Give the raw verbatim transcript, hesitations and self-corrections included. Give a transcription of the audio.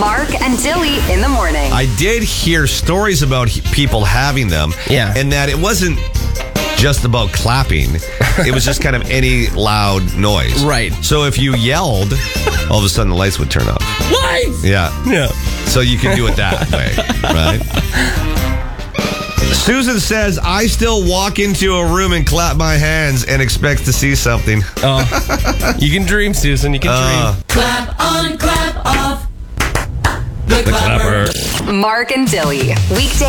Mark and Dilly in the morning. I did hear stories about he- people having them. Yeah. And that it wasn't just about clapping. It was just kind of any loud noise. Right. So if you yelled, all of a sudden the lights would turn off. What? Yeah. Yeah. So you can do it that way, right? Susan says, I still walk into a room and clap my hands and expect to see something. Oh, you can dream, Susan. You can Uh, dream. Clap on, clap off. The, The clapper. clapper. Mark and Dilly. Weekday